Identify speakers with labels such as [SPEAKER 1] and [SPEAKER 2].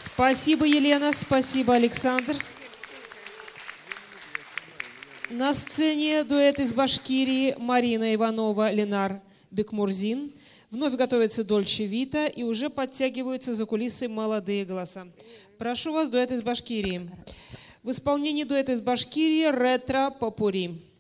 [SPEAKER 1] Спасибо, Елена, спасибо, Александр. На сцене дуэт из Башкирии Марина Иванова, Ленар Бекмурзин. Вновь готовится Дольче Вита и уже подтягиваются за кулисы молодые голоса. Прошу вас, дуэт из Башкирии. В исполнении дуэта из Башкирии «Ретро Попури».